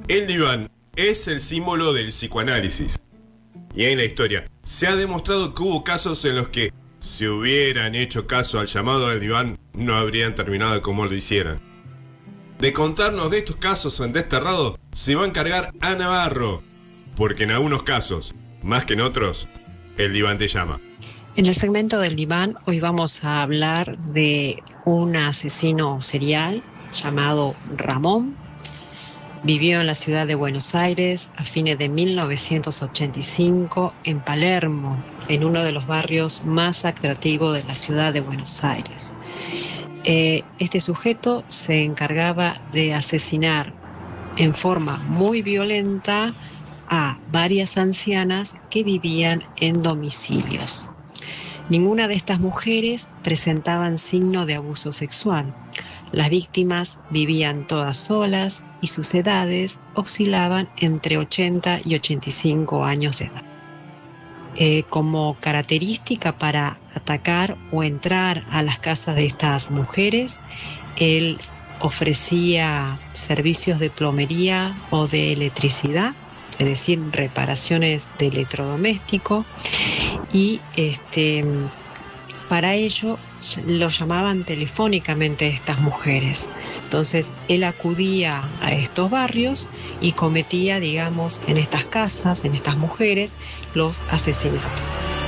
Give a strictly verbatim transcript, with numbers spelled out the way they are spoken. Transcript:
El diván es el símbolo del psicoanálisis. Y en la historia se ha demostrado que hubo casos en los que, si hubieran hecho caso al llamado del diván, no habrían terminado como lo hicieran. De contarnos de estos casos en Desterrado se va a encargar Ana Navarro, porque en algunos casos, más que en otros, el diván te llama. En el segmento del diván hoy vamos a hablar de un asesino serial llamado Ramón. Vivió en la ciudad de Buenos Aires a fines de mil novecientos ochenta y cinco en Palermo, en uno de los barrios más atractivos de la ciudad de Buenos Aires. Eh, este sujeto se encargaba de asesinar en forma muy violenta a varias ancianas que vivían en domicilios. Ninguna de estas mujeres presentaban signo de abuso sexual. Las víctimas vivían todas solas y sus edades oscilaban entre ochenta y ochenta y cinco años de edad. Eh, como característica para atacar o entrar a las casas de estas mujeres, él ofrecía servicios de plomería o de electricidad, es decir, reparaciones de electrodoméstico, y este, para ello lo llamaban telefónicamente estas mujeres. Entonces él acudía a estos barrios y cometía, digamos, en estas casas, en estas mujeres, los asesinatos.